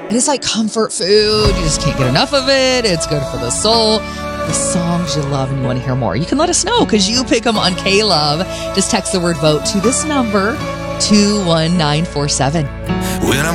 And it's like comfort food. You just can't get enough of it. It's good for the soul. The songs you love and you want to hear more. You can let us know because you pick them on K-Love. Just text the word vote to this number, 21947. When I'm